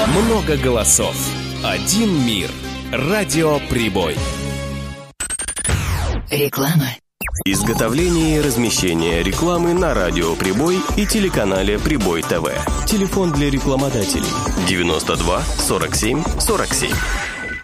Много голосов. Один мир. Радио Прибой. Реклама. Изготовление и размещение рекламы на радио Прибой и телеканале Прибой ТВ. Телефон для рекламодателей 92 47 47.